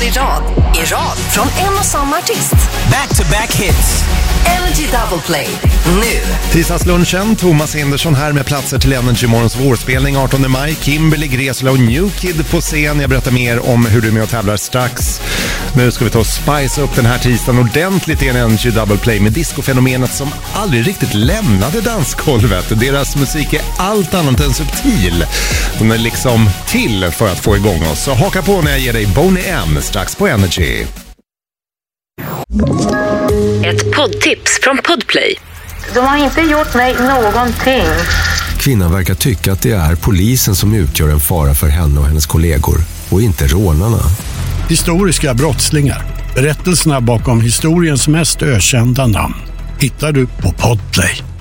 dagar i rad från en och samma artist. Back-to-back hits. Energy Double Play, nu. Tisdagslunchen, Thomas Hindersson här med platser till Energy Morgons vårspelning 18 maj. Kimberly Gresla och New Kid på scen. Jag berättar mer om hur du är med och tävlar strax. Nu ska vi ta och spice upp den här tisdagen ordentligt i en Energy Double Play med discofenomenet som aldrig riktigt lämnade dansgolvet. Deras musik är allt annat än subtil. Den är liksom till för att få igång oss. Så haka på när jag ger dig Boney M strax på Energy. Ett poddtips från Podplay. De har inte gjort mig någonting. Kvinnan verkar tycka att det är polisen som utgör en fara för henne och hennes kollegor och inte rånarna. Historiska brottslingar. Berättelserna bakom historiens mest ökända namn hittar du på Podplay.